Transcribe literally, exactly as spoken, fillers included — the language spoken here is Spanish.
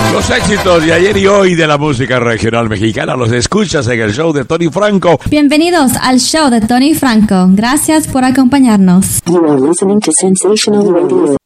Los éxitos de ayer y hoy de la música regional mexicana los escuchas en el show de Tony Franco. Bienvenidos al show de Tony Franco. Gracias por acompañarnos. You are listening to Sensational Radio.